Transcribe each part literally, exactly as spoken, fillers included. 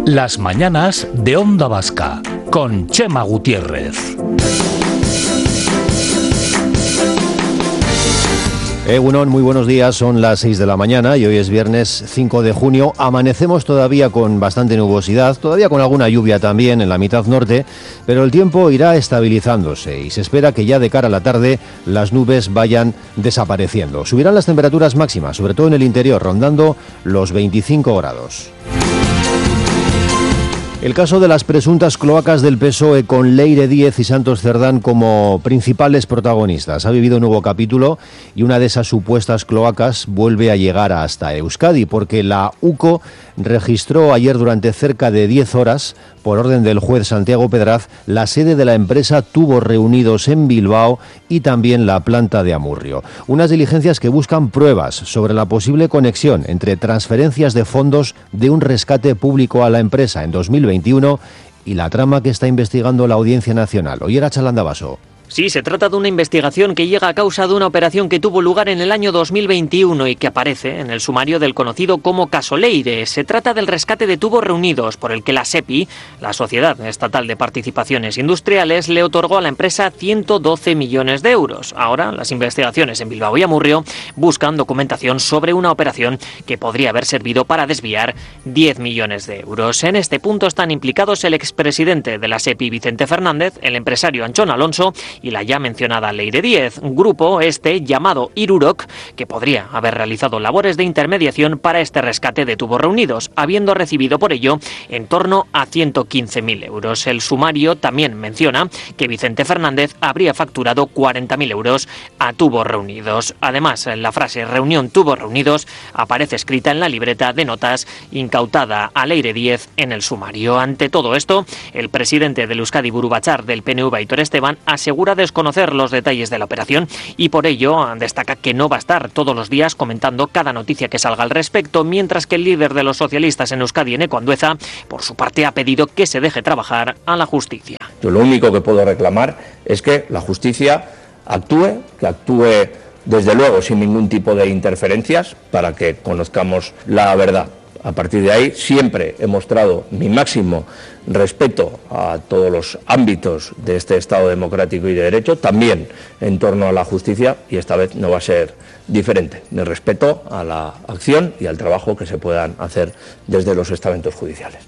Las mañanas de Onda Vasca, con Chema Gutiérrez. Egunon, muy buenos días, son las seis de la mañana y hoy es viernes cinco de junio. Amanecemos todavía con bastante nubosidad, todavía con alguna lluvia también en la mitad norte, pero el tiempo irá estabilizándose y se espera que ya de cara a la tarde las nubes vayan desapareciendo. Subirán las temperaturas máximas, sobre todo en el interior, rondando los veinticinco grados. El caso de las presuntas cloacas del P S O E con Leire Díez y Santos Cerdán como principales protagonistas ha vivido un nuevo capítulo y una de esas supuestas cloacas vuelve a llegar hasta Euskadi porque la U C O registró ayer durante cerca de diez horas, por orden del juez Santiago Pedraz, la sede de la empresa Tubos Reunidos en Bilbao y también la planta de Amurrio. Unas diligencias que buscan pruebas sobre la posible conexión entre transferencias de fondos de un rescate público a la empresa en dos mil veintiuno y la trama que está investigando la Audiencia Nacional. Oyer Chalandabaso. Sí, se trata de una investigación que llega a causa de una operación que tuvo lugar en el año dos mil veintiuno y que aparece en el sumario del conocido como caso Leire. Se trata del rescate de Tubos Reunidos, por el que la SEPI, la Sociedad Estatal de Participaciones Industriales, le otorgó a la empresa ciento doce millones de euros. Ahora, las investigaciones en Bilbao y Amurrio buscan documentación sobre una operación que podría haber servido para desviar diez millones de euros. En este punto están implicados el expresidente de la SEPI, Vicente Fernández, el empresario Anchón Alonso y la ya mencionada Leire Díez, un grupo este llamado Irurok, que podría haber realizado labores de intermediación para este rescate de Tubos Reunidos, habiendo recibido por ello en torno a ciento quince mil euros. El sumario también menciona que Vicente Fernández habría facturado cuarenta mil euros a Tubos Reunidos. Además, la frase reunión Tubos Reunidos aparece escrita en la libreta de notas incautada a Leire Díez en el sumario. Ante todo esto, el presidente del Euskadi Buru Batzar del P N V, Aitor Esteban, asegura desconocer los detalles de la operación y por ello destaca que no va a estar todos los días comentando cada noticia que salga al respecto, mientras que el líder de los socialistas en Euskadi, Eneko Andueza, por su parte ha pedido que se deje trabajar a la justicia. Yo lo único que puedo reclamar es que la justicia actúe, que actúe desde luego sin ningún tipo de interferencias para que conozcamos la verdad. A partir de ahí siempre he mostrado mi máximo respeto a todos los ámbitos de este Estado democrático y de derecho, también en torno a la justicia, y esta vez no va a ser diferente. De respeto a la acción y al trabajo que se puedan hacer desde los estamentos judiciales.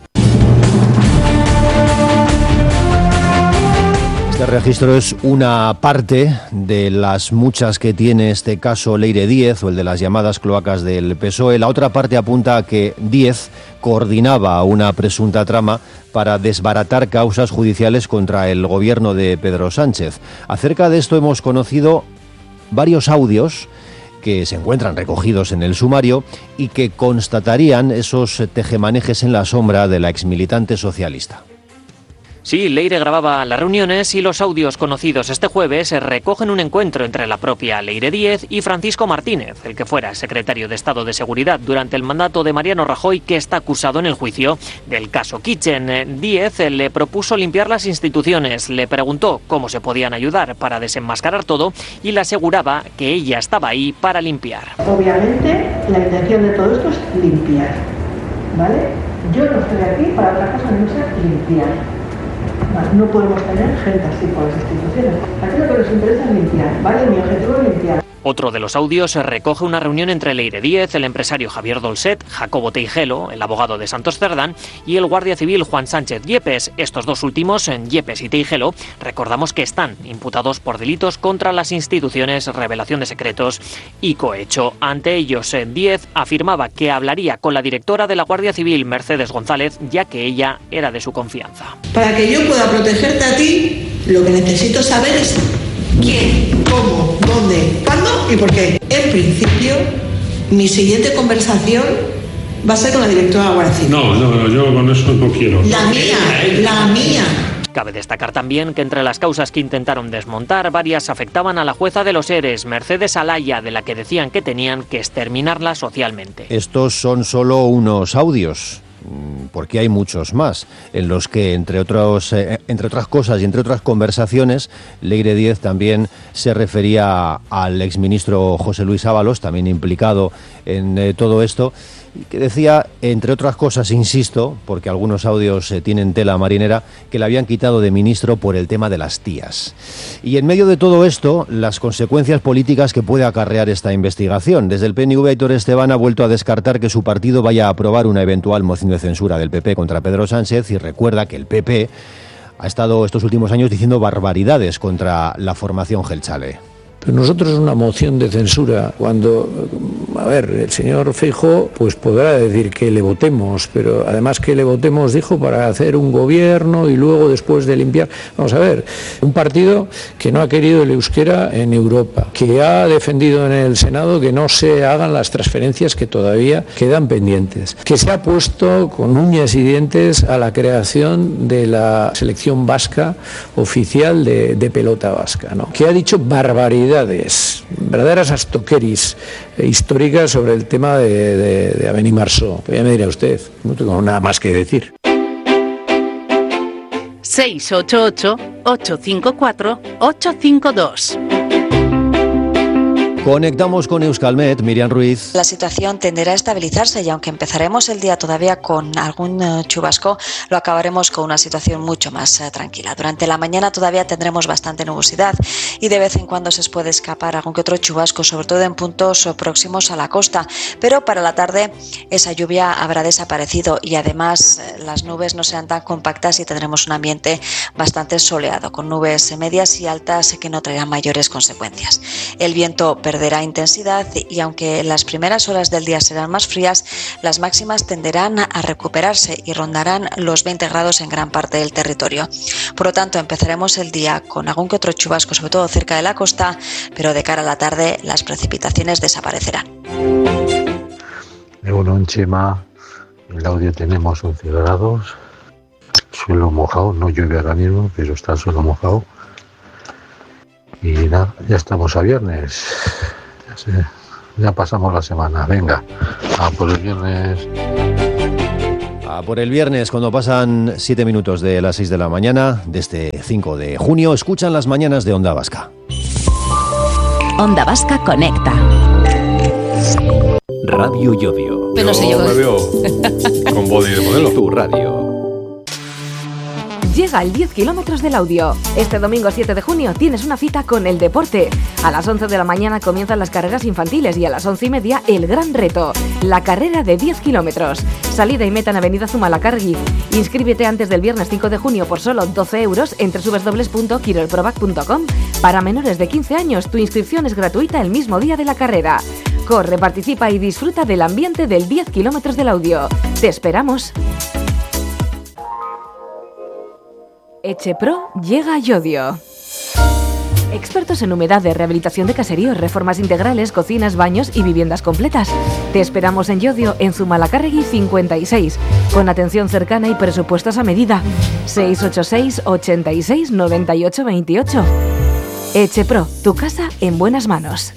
Este registro es una parte de las muchas que tiene este caso Leire Díez o el de las llamadas cloacas del P S O E. La otra parte apunta a que Díez coordinaba una presunta trama para desbaratar causas judiciales contra el gobierno de Pedro Sánchez. Acerca de esto hemos conocido varios audios que se encuentran recogidos en el sumario y que constatarían esos tejemanejes en la sombra de la exmilitante socialista. Sí, Leire grababa las reuniones y los audios conocidos este jueves recogen un encuentro entre la propia Leire Díez y Francisco Martínez, el que fuera secretario de Estado de Seguridad durante el mandato de Mariano Rajoy, que está acusado en el juicio del caso Kitchen. Díez le propuso limpiar las instituciones, le preguntó cómo se podían ayudar para desenmascarar todo y le aseguraba que ella estaba ahí para limpiar. Obviamente, la intención de todo esto es limpiar, ¿vale? Yo no estoy aquí para otra cosa, no sea limpiar. No podemos tener gente así por las instituciones. Aquí lo que nos interesa es limpiar, ¿vale? Mi objetivo es limpiar. Otro de los audios recoge una reunión entre Leire Díez, el empresario Javier Dolcet, Jacobo Teijelo, el abogado de Santos Cerdán, y el guardia civil Juan Sánchez Yepes. Estos dos últimos, Yepes y Teijelo, recordamos que están imputados por delitos contra las instituciones, revelación de secretos y cohecho. Ante ellos, Díez afirmaba que hablaría con la directora de la Guardia Civil, Mercedes González, ya que ella era de su confianza. Para que yo pueda protegerte a ti, lo que necesito saber es quién, cómo, dónde, cuándo y por qué. En principio, mi siguiente conversación va a ser con la directora de la Guardia Civil. No, no, yo con eso no quiero. La mía, la mía. Cabe destacar también que entre las causas que intentaron desmontar, varias afectaban a la jueza de los Eres, Mercedes Alaya, de la que decían que tenían que exterminarla socialmente. Estos son solo unos audios, porque hay muchos más, en los que, entre otros, eh, entre otras cosas y entre otras conversaciones, Leire Díez también se refería al exministro José Luis Ábalos, también implicado en eh, todo esto, que decía, entre otras cosas, insisto, porque algunos audios eh, tienen tela marinera, que le habían quitado de ministro por el tema de las tías. Y en medio de todo esto, las consecuencias políticas que puede acarrear esta investigación. Desde el P N V, Aitor Esteban ha vuelto a descartar que su partido vaya a aprobar una eventual moción de censura del P P contra Pedro Sánchez, y recuerda que el P P ha estado estos últimos años diciendo barbaridades contra la formación Jeltzale. Pero nosotros una moción de censura, cuando, a ver, el señor Feijóo pues podrá decir que le votemos, pero además que le votemos, dijo, para hacer un gobierno y luego después de limpiar. Vamos a ver, un partido que no ha querido el euskera en Europa, que ha defendido en el Senado que no se hagan las transferencias que todavía quedan pendientes, que se ha puesto con uñas y dientes a la creación de la selección vasca oficial de, de pelota vasca, ¿no? Que ha dicho barbaridades, verdaderas astoqueris eh, históricas sobre el tema de, de, de Avenida Marceau. Pues ya me dirá usted, no tengo nada más que decir. seis ocho ocho, ocho cinco cuatro, ocho cinco dos. Conectamos con Euskalmet, Miriam Ruiz. La situación tenderá a estabilizarse y aunque empezaremos el día todavía con algún uh, chubasco, lo acabaremos con una situación mucho más uh, tranquila. Durante la mañana todavía tendremos bastante nubosidad y de vez en cuando se puede escapar algún que otro chubasco, sobre todo en puntos uh, próximos a la costa. Pero para la tarde esa lluvia habrá desaparecido y además uh, las nubes no serán tan compactas y tendremos un ambiente bastante soleado, con nubes medias y altas que no traerán mayores consecuencias. El viento perderá intensidad y aunque las primeras horas del día serán más frías, las máximas tenderán a recuperarse y rondarán los veinte grados en gran parte del territorio. Por lo tanto, empezaremos el día con algún que otro chubasco, sobre todo cerca de la costa, pero de cara a la tarde las precipitaciones desaparecerán. En Chema, en el audio tenemos once grados, suelo mojado, no llueve ahora mismo, pero está el suelo mojado. Y nada, ya estamos a viernes, ya, sé, ya pasamos la semana, venga, a por el viernes. A por el viernes, cuando pasan siete minutos de las seis de la mañana, de este cinco de junio, escuchan las mañanas de Onda Vasca. Onda Vasca conecta. Radio Llodio. Pero yo me veo con body de modelo. Tu radio. Llega el diez kilómetros del audio. Este domingo siete de junio tienes una cita con el deporte. A las once de la mañana comienzan las carreras infantiles y a las once y media el gran reto, la carrera de diez kilómetros. Salida y meta en Avenida Zumalacárregui. Inscríbete antes del viernes cinco de junio por solo doce euros en doble u doble u doble u punto kirolprovac punto com. Para menores de quince años, tu inscripción es gratuita el mismo día de la carrera. Corre, participa y disfruta del ambiente del diez kilómetros del audio. ¡Te esperamos! Echepro llega a Llodio. Expertos en humedad, de rehabilitación de caseríos, reformas integrales, cocinas, baños y viviendas completas. Te esperamos en Llodio, en Zumalacárregui cincuenta y seis, con atención cercana y presupuestos a medida. seis ocho seis, ochenta y seis, noventa y ocho veintiocho. Echepro, tu casa en buenas manos.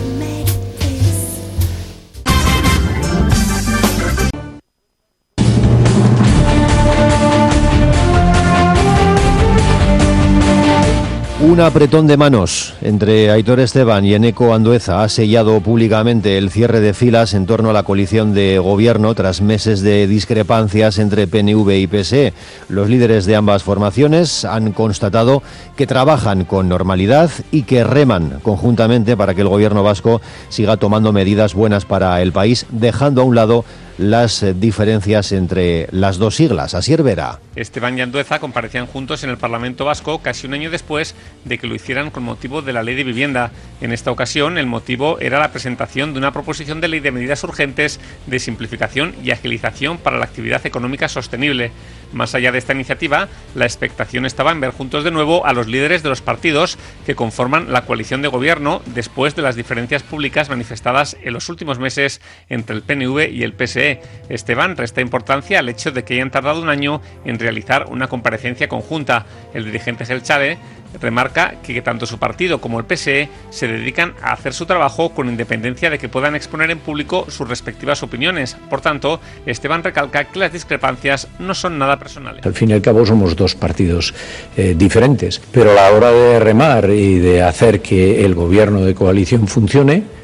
Un apretón de manos entre Aitor Esteban y Eneko Andueza ha sellado públicamente el cierre de filas en torno a la coalición de gobierno tras meses de discrepancias entre P N V y P S E. Los líderes de ambas formaciones han constatado que trabajan con normalidad y que reman conjuntamente para que el gobierno vasco siga tomando medidas buenas para el país, dejando a un lado las diferencias entre las dos siglas. Asier Vera. Esteban y Andueza comparecían juntos en el Parlamento Vasco casi un año después de que lo hicieran con motivo de la Ley de Vivienda. En esta ocasión, el motivo era la presentación de una proposición de ley de medidas urgentes de simplificación y agilización para la actividad económica sostenible. Más allá de esta iniciativa, la expectación estaba en ver juntos de nuevo a los líderes de los partidos que conforman la coalición de gobierno después de las diferencias públicas manifestadas en los últimos meses entre el P N V y el P S E. Esteban resta importancia al hecho de que hayan tardado un año en realizar una comparecencia conjunta. El dirigente Jeltzale remarca que tanto su partido como el P S E se dedican a hacer su trabajo con independencia de que puedan exponer en público sus respectivas opiniones. Por tanto, Esteban recalca que las discrepancias no son nada personales. Al fin y al cabo somos dos partidos eh, diferentes, pero a la hora de remar y de hacer que el gobierno de coalición funcione,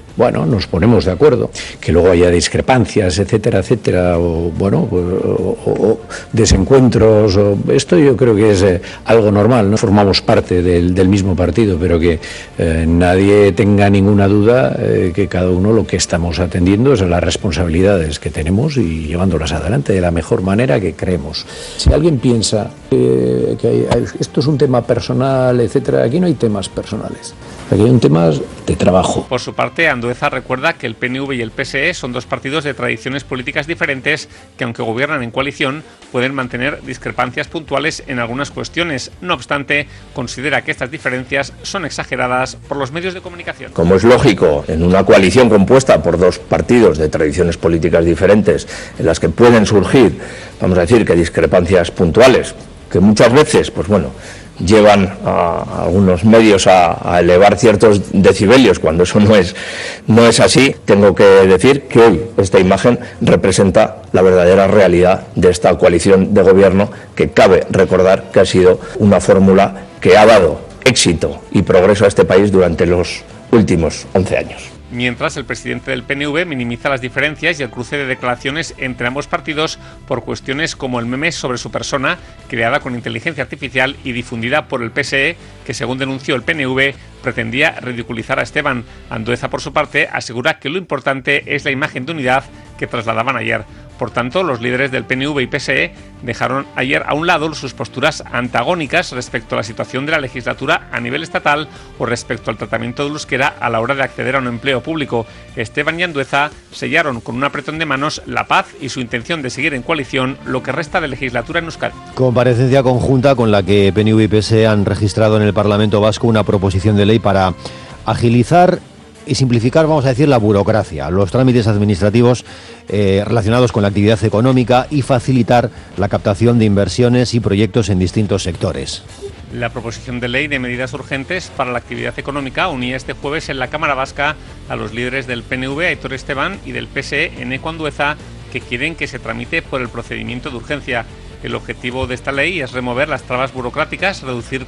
bueno, nos ponemos de acuerdo. Que luego haya discrepancias, etcétera, etcétera, o bueno, pues, o, o, o desencuentros, o, esto yo creo que es eh, algo normal, ¿no? Formamos parte del, del mismo partido, pero que eh, nadie tenga ninguna duda eh, que cada uno lo que estamos atendiendo es a las responsabilidades que tenemos y llevándolas adelante de la mejor manera que creemos. Si alguien piensa eh, que hay, hay, esto es un tema personal, etcétera, aquí no hay temas personales. Aquí hay un tema de trabajo. Por su parte, Andueza recuerda que el P N V y el P S E son dos partidos de tradiciones políticas diferentes que, aunque gobiernan en coalición, pueden mantener discrepancias puntuales en algunas cuestiones. No obstante, considera que estas diferencias son exageradas por los medios de comunicación. Como es lógico, en una coalición compuesta por dos partidos de tradiciones políticas diferentes, en las que pueden surgir, vamos a decir, que discrepancias puntuales, que muchas veces, pues bueno, llevan a, a algunos medios a, a elevar ciertos decibelios cuando eso no es, no es así, tengo que decir que hoy esta imagen representa la verdadera realidad de esta coalición de gobierno, que cabe recordar que ha sido una fórmula que ha dado éxito y progreso a este país durante los últimos once años. Mientras, el presidente del P N V minimiza las diferencias y el cruce de declaraciones entre ambos partidos por cuestiones como el meme sobre su persona, creada con inteligencia artificial y difundida por el P S E, que, según denunció el P N V, pretendía ridiculizar a Esteban. Andueza, por su parte, asegura que lo importante es la imagen de unidad que trasladaban ayer. Por tanto, los líderes del P N V y P S E dejaron ayer a un lado sus posturas antagónicas respecto a la situación de la legislatura a nivel estatal o respecto al tratamiento del euskera a la hora de acceder a un empleo público. Esteban y Andueza sellaron con un apretón de manos la paz y su intención de seguir en coalición lo que resta de legislatura en Euskadi. Comparecencia conjunta con la que P N V y P S E han registrado en el Parlamento Vasco una proposición de ley para agilizar y simplificar, vamos a decir, la burocracia, los trámites administrativos eh, relacionados con la actividad económica y facilitar la captación de inversiones y proyectos en distintos sectores. La proposición de ley de medidas urgentes para la actividad económica unía este jueves en la Cámara Vasca a los líderes del P N V, Aitor Esteban, y del P S E, Eneko Andueza, que quieren que se tramite por el procedimiento de urgencia. El objetivo de esta ley es remover las trabas burocráticas, reducir